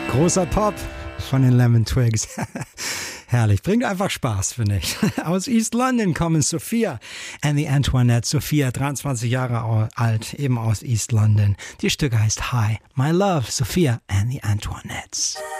Großer Pop von den Lemon Twigs. Herrlich, bringt einfach Spaß, finde ich. Aus East London kommen Sophia and the Antoinettes. Sophia, 23 Jahre alt, eben aus East London. Die Stücke heißt Hi, My Love, Sophia and the Antoinettes.